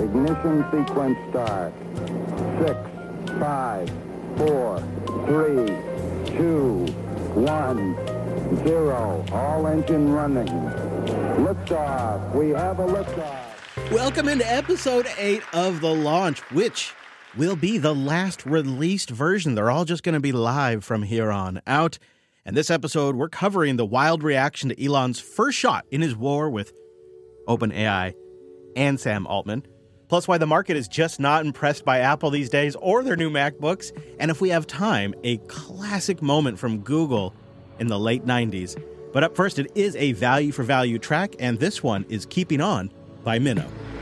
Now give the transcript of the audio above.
Ignition sequence start. 6, 5, 4, 3, 2, 1, 0. All engine running. Liftoff. We have a liftoff. Welcome into episode 8 of The Launch, which will be the last released version. They're all just going to be live from here on out. And this episode, we're covering the wild reaction to Elon's first shot in his war with OpenAI and Sam Altman, plus why the market is just not impressed by Apple these days or their new MacBooks, and if we have time, a classic moment from Google in the late 90s. But up first, it is a value for value track, and this one is Keeping On by Minnow.